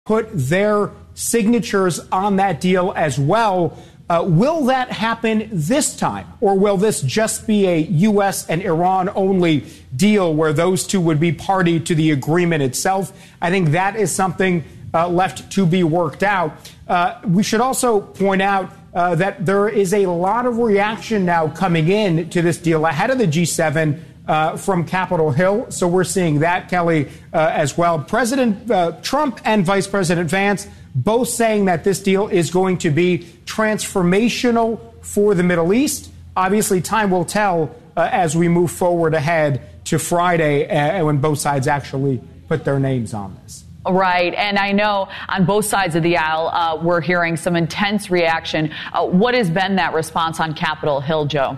put their signatures on that deal as well. Will that happen this time, or will this just be a U.S. and Iran only deal where those two would be party to the agreement itself? I think that is something left to be worked out. We should also point out that there is a lot of reaction now coming in to this deal ahead of the G7 from Capitol Hill. So we're seeing that, Kelly, as well. President Trump and Vice President Vance both saying that this deal is going to be transformational for the Middle East. Obviously, time will tell as we move forward ahead to Friday when both sides actually put their names on this. Right. And I know on both sides of the aisle, we're hearing some intense reaction. What has been that response on Capitol Hill, Joe?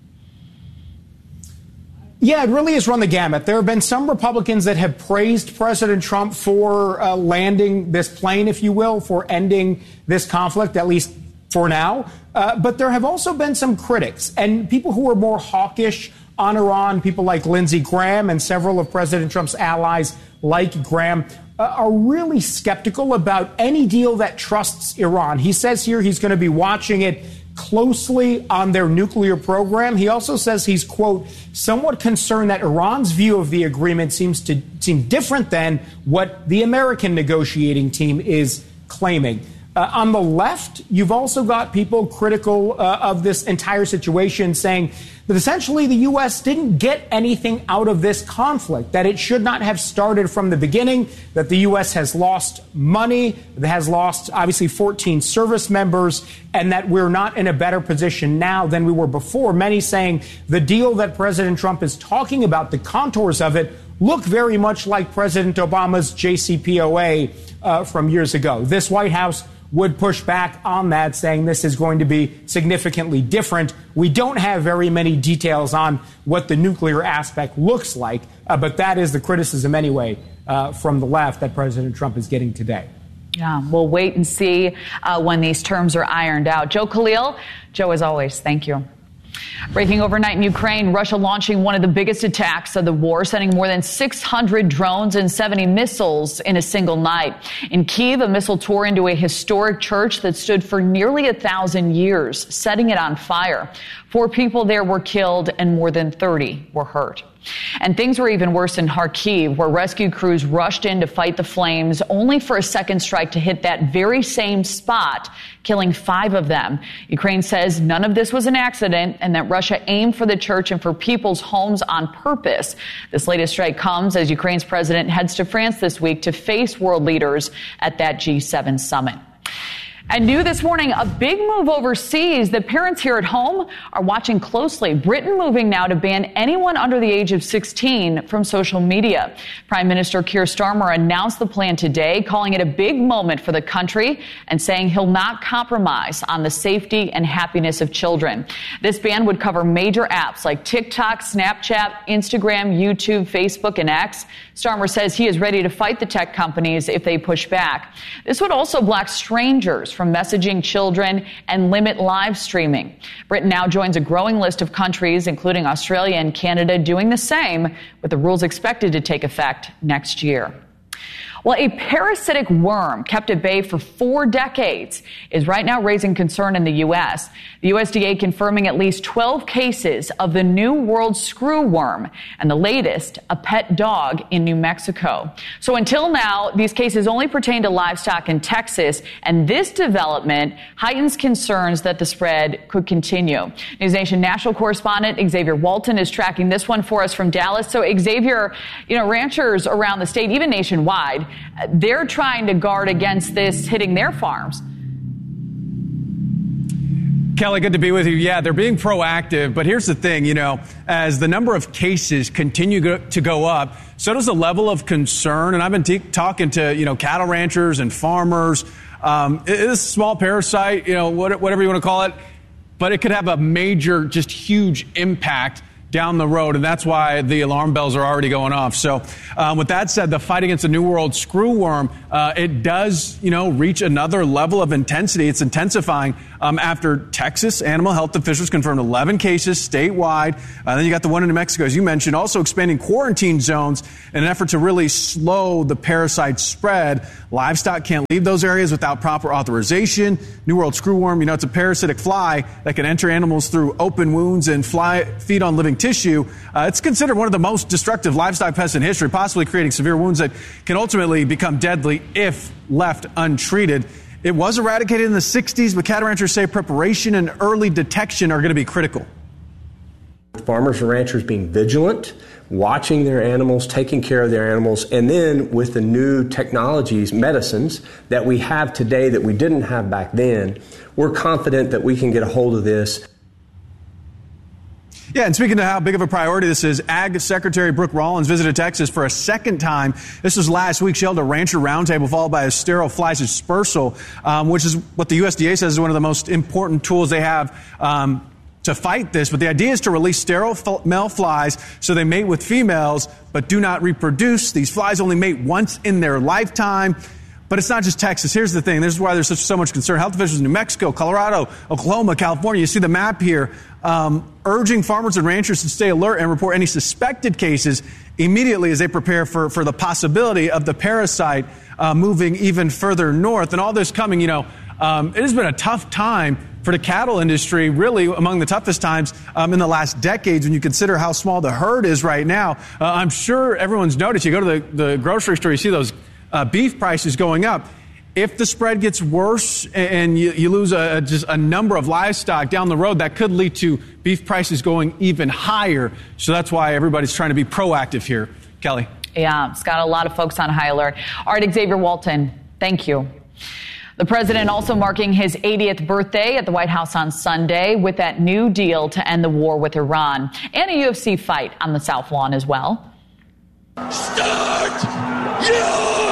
Yeah, it really has run the gamut. There have been some Republicans that have praised President Trump for landing this plane, if you will, for ending this conflict, at least for now. But there have also been some critics and people who are more hawkish on Iran, people like Lindsey Graham and several of President Trump's allies like Graham, are really skeptical about any deal that trusts Iran. He says here he's going to be watching it closely on their nuclear program. He also says he's, quote, somewhat concerned that Iran's view of the agreement seems different than what the American negotiating team is claiming. On the left, you've also got people critical of this entire situation saying that essentially the U.S. didn't get anything out of this conflict, that it should not have started from the beginning, that the U.S. has lost money, has lost, obviously, 14 service members, and that we're not in a better position now than we were before. Many saying the deal that President Trump is talking about, the contours of it, look very much like President Obama's JCPOA from years ago. This White House would push back on that, saying this is going to be significantly different. We don't have very many details on what the nuclear aspect looks like, but that is the criticism anyway from the left that President Trump is getting today. Yeah, we'll wait and see when these terms are ironed out. Joe Khalil, Joe, as always, thank you. Breaking overnight in Ukraine, Russia launching one of the biggest attacks of the war, sending more than 600 drones and 70 missiles in a single night. In Kyiv, a missile tore into a historic church that stood for nearly 1,000 years, setting it on fire. 4 people there were killed and more than 30 were hurt. And things were even worse in Kharkiv, where rescue crews rushed in to fight the flames, only for a second strike to hit that very same spot, killing 5 of them. Ukraine says none of this was an accident and that Russia aimed for the church and for people's homes on purpose. This latest strike comes as Ukraine's president heads to France this week to face world leaders at that G7 summit. And new this morning, a big move overseas that parents here at home are watching closely. Britain moving now to ban anyone under the age of 16 from social media. Prime Minister Keir Starmer announced the plan today, calling it a big moment for the country and saying he'll not compromise on the safety and happiness of children. This ban would cover major apps like TikTok, Snapchat, Instagram, YouTube, Facebook, and X. Starmer says he is ready to fight the tech companies if they push back. This would also block strangers from messaging children and limit live streaming. Britain now joins a growing list of countries, including Australia and Canada, doing the same, with the rules expected to take effect next year. Well, a parasitic worm kept at bay for 4 decades is right now raising concern in the U.S. The USDA confirming at least 12 cases of the New World screw worm, and the latest, a pet dog in New Mexico. So until now, these cases only pertain to livestock in Texas, and this development heightens concerns that the spread could continue. News Nation national correspondent Xavier Walton is tracking this one for us from Dallas. So Xavier, ranchers around the state, even nationwide, they're trying to guard against this hitting their farms. Kelly, good to be with you. Yeah, they're being proactive. But here's the thing, as the number of cases continue to go up, so does the level of concern. And I've been talking to, cattle ranchers and farmers. It is a small parasite, whatever you want to call it. But it could have a major, just huge impact down the road, and that's why the alarm bells are already going off. So with that said, the fight against the New World screwworm, it does, reach another level of intensity. It's intensifying after Texas animal health officials confirmed 11 cases statewide. Then you got the one in New Mexico, as you mentioned, also expanding quarantine zones in an effort to really slow the parasite spread. Livestock can't leave those areas without proper authorization. New World screwworm, it's a parasitic fly that can enter animals through open wounds and feed on living tissue. It's considered one of the most destructive livestock pests in history, possibly creating severe wounds that can ultimately become deadly if left untreated. It was eradicated in the 60s, but cattle ranchers say preparation and early detection are going to be critical. Farmers and ranchers being vigilant, watching their animals, taking care of their animals, and then with the new technologies, medicines that we have today that we didn't have back then, we're confident that we can get a hold of this. Yeah, and speaking of how big of a priority this is, Ag Secretary Brooke Rollins visited Texas for a second time. This was last week. She held a rancher roundtable followed by a sterile fly dispersal, which is what the USDA says is one of the most important tools they have to fight this. But the idea is to release sterile male flies so they mate with females but do not reproduce. These flies only mate once in their lifetime. But it's not just Texas. Here's the thing. This is why there's so much concern. Health officials in New Mexico, Colorado, Oklahoma, California, you see the map here, urging farmers and ranchers to stay alert and report any suspected cases immediately as they prepare for the possibility of the parasite moving even further north. And all this coming, it has been a tough time for the cattle industry, really among the toughest times in the last decades when you consider how small the herd is right now. I'm sure everyone's noticed. You go to the grocery store, you see those beef prices going up. If the spread gets worse and you lose just a number of livestock down the road, that could lead to beef prices going even higher. So that's why everybody's trying to be proactive here. Kelly. Yeah, it's got a lot of folks on high alert. All right, Xavier Walton, thank you. The president also marking his 80th birthday at the White House on Sunday with that new deal to end the war with Iran and a UFC fight on the South Lawn as well. Start your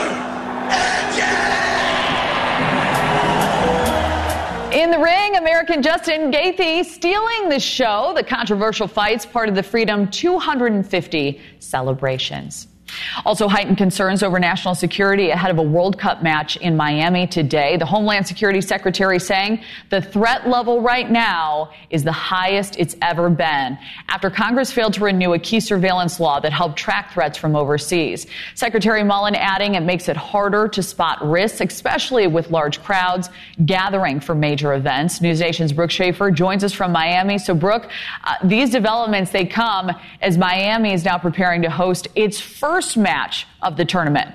In the ring, American Justin Gaethje stealing the show. The controversial fight's part of the Freedom 250 celebrations. Also, heightened concerns over national security ahead of a World Cup match in Miami today. The Homeland Security Secretary saying the threat level right now is the highest it's ever been after Congress failed to renew a key surveillance law that helped track threats from overseas. Secretary Mullen adding it makes it harder to spot risks, especially with large crowds gathering for major events. NewsNation's Brooke Schaefer joins us from Miami. So, Brooke, these developments, they come as Miami is now preparing to host its first match of the tournament.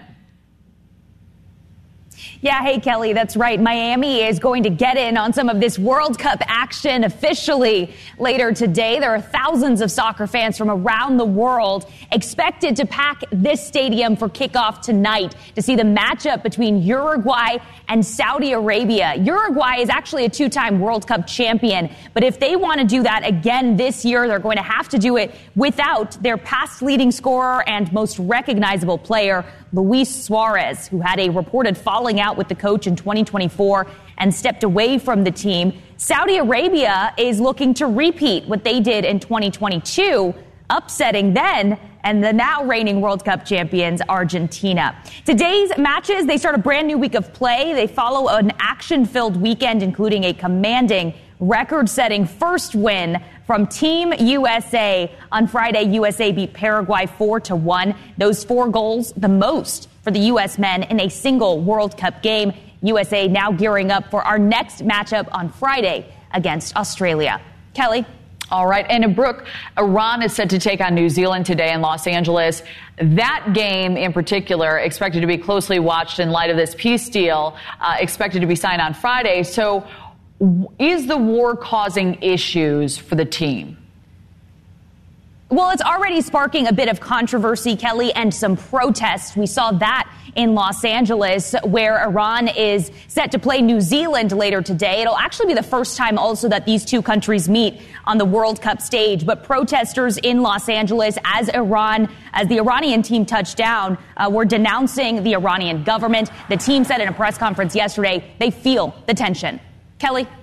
Yeah, hey, Kelly, that's right. Miami is going to get in on some of this World Cup action officially later today. There are thousands of soccer fans from around the world expected to pack this stadium for kickoff tonight to see the matchup between Uruguay and Saudi Arabia. Uruguay is actually a two-time World Cup champion, but if they want to do that again this year, they're going to have to do it without their past leading scorer and most recognizable player, Luis Suarez, who had a reported falling out with the coach in 2024 and stepped away from the team. Saudi Arabia is looking to repeat what they did in 2022, upsetting then and the now reigning World Cup champions, Argentina. Today's matches, they start a brand new week of play. They follow an action-filled weekend, including a commanding record-setting first win from Team USA. On Friday, USA beat Paraguay 4-1. Those 4 goals, the most for the U.S. men in a single World Cup game. USA now gearing up for our next matchup on Friday against Australia. Kelly. All right. And Brooke, Iran is set to take on New Zealand today in Los Angeles. That game in particular expected to be closely watched in light of this peace deal expected to be signed on Friday. So is the war causing issues for the team? Well, it's already sparking a bit of controversy, Kelly, and some protests. We saw that in Los Angeles, where Iran is set to play New Zealand later today. It'll actually be the first time also that these two countries meet on the World Cup stage. But protesters in Los Angeles, as the Iranian team touched down, were denouncing the Iranian government. The team said in a press conference yesterday they feel the tension. Kelly?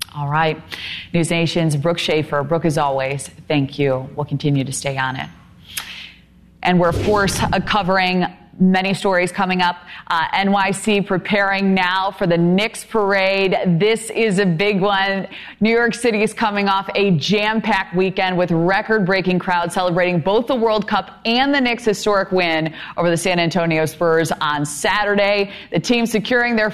All right. News Nation's Brooke Schaefer. Brooke, as always, thank you. We'll continue to stay on it. And we're, of course, covering many stories coming up. NYC preparing now for the Knicks parade. This is a big one. New York City is coming off a jam-packed weekend with record-breaking crowds celebrating both the World Cup and the Knicks' historic win over the San Antonio Spurs on Saturday. The team securing their